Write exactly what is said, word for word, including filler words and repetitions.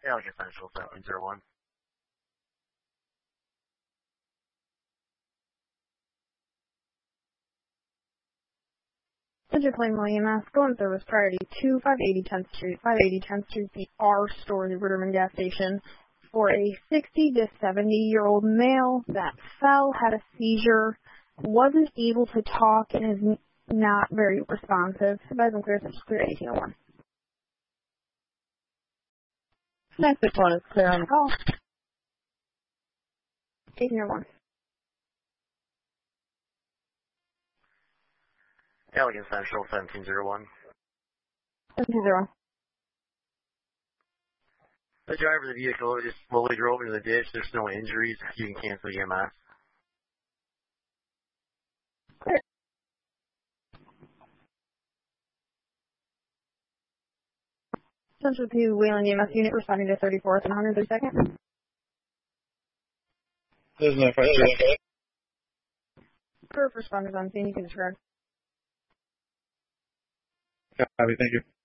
Allegan Central seventeen zero one. Central Plain William S. Go in service priority to five eighty tenth Street, five eighty tenth Street, the R store, the Riverman gas station, for a sixty to seventy year old male that fell, had a seizure, wasn't able to talk, and is not very responsive. Advise and clear, such clear eighteen oh one. Next one is clear on the call. eighteen oh one. Allegan Central seventeen zero one. seventeen zero one. The driver of the vehicle just slowly drove into the ditch. There's no injuries. You can cancel E M S. Clear. Central to Wayland E M S unit responding to thirty-fourth and one hundred thirty-second. There's no fight. Curve responders on scene, you can disregard. Copy, thank you.